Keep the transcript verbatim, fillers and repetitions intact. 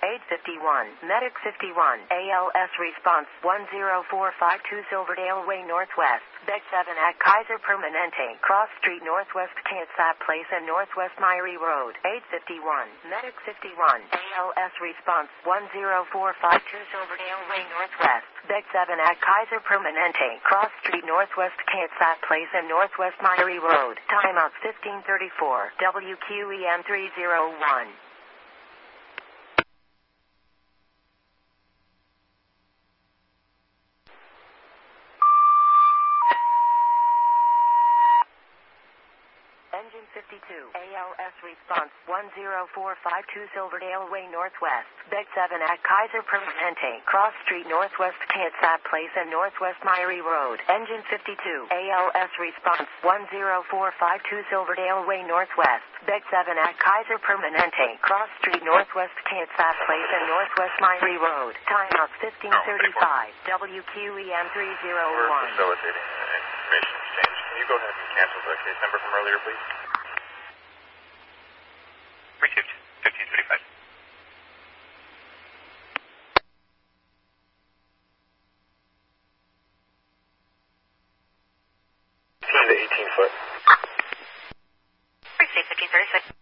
eight fifty-one, Medic fifty-one, A L S response one zero four five two Silverdale Way Northwest, Beg seven at Kaiser Permanente, Cross Street Northwest Kansas Place and Northwest Myrie Road, eight fifty-one, Medic fifty-one, A L S response one zero four five two Silverdale Way Northwest, Beg seven at Kaiser Permanente, Cross Street Northwest Kansas Place and Northwest Myrie Road, timeout fifteen thirty-four, W Q E M three zero one. Engine fifty-two, A L S response one zero four five two Silverdale Way Northwest, Beg seven at Kaiser Permanente, Cross Street Northwest Kansas Place and Northwest Myrie Road. Engine fifty-two, A L S response one zero four five two Silverdale Way Northwest, Beg seven at Kaiser Permanente, Cross Street Northwest Kansas Place and Northwest Myrie Road. Timeout fifteen thirty-five, W Q E M three zero one. We're facilitating an information exchange. Can you go ahead and cancel the case number from earlier, please? Received. fifteen thirty-five. ten to eighteen foot. Received fifteen thirty-six.